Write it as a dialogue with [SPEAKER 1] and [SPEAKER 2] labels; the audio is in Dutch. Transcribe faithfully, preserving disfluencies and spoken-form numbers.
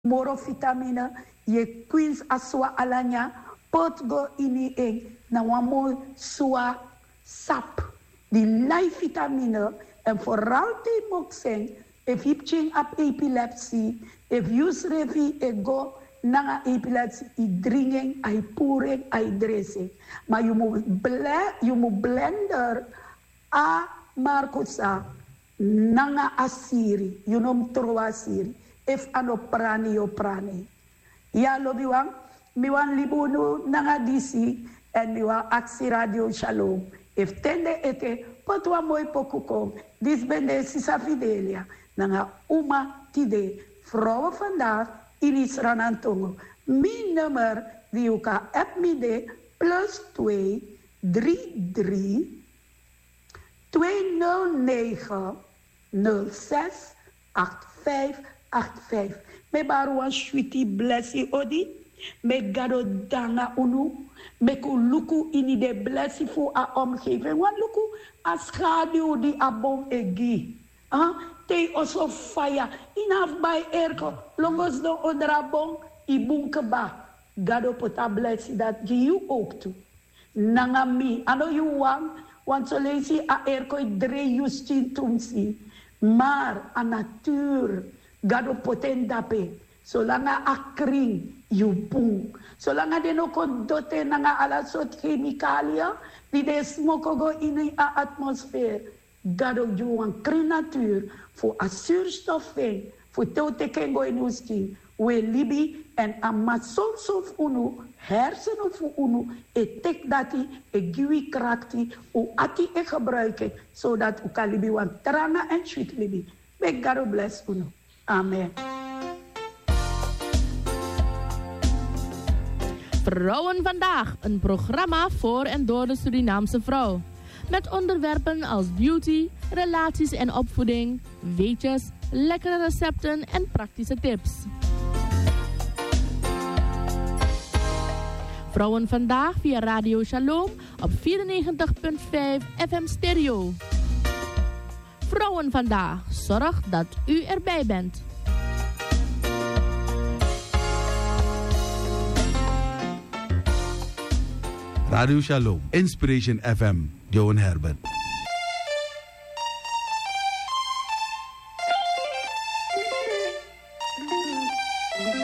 [SPEAKER 1] morovitamine, je queens aswa alanya, pot go ini eng, na wamo swa sap, die lijfvitamine, en vooral te mokseng, if je ching op epilepsie, if you srevi ego, nanga epilepsie, i dringing, i pouring, i dressing. Maar je moet blend, je moet blender, a marcosa, nanga asiri, you know troa asiri, if ano prani yo prani. Ya lobi wang, mi wan libunu nanga disi, en mi wan aksi radio shalom. If tende ete, potwa mooi pokukong, dis bende sisa fidelia, nanga uma tide, vrouwen vandaag, in Israël. Mijn nummer, die u kan app me de, plus twee, drie, drie, twee nul negen, nul zes, acht vijf, acht vijf. Me baru een sweetie blessie odi, me gado danga unu, me ku luku ini de blessie voor a omgeving. Want luku, a schaduw die abom egi. Ah, te oso fire. Inaf by erko, longos do odrabong, ibunke ba. Gado pota blessie dat you ook toe. Nangami, ano you wang, want so leesi a erko i dre justin tumsi. Maar a natuur, gado poten dape. Solanga a kring, you bung. Solanga de no kondote nanga ala sot chemikalia, die de smoko go in a atmosfeer. Gado ju een kring natuur, voor a zuurstofving, voor tote kengo in uski. We libi en a mason sof unu, hersenen voor unu, e tek dati, e giwi krakti, u ati e gebruiken, zodat u kan libi wan trana en sweet libi. May God bless unu. Amen.
[SPEAKER 2] Vrouwen vandaag, een programma voor en door de Surinaamse vrouw. Met onderwerpen als beauty, relaties en opvoeding, weetjes, lekkere recepten en praktische tips. Vrouwen vandaag via Radio Shalom op vierennegentig komma vijf F M stereo. Vrouwen vandaag, zorg dat u erbij bent.
[SPEAKER 3] Radio Shalom, Inspiration F M, Johan Herbert.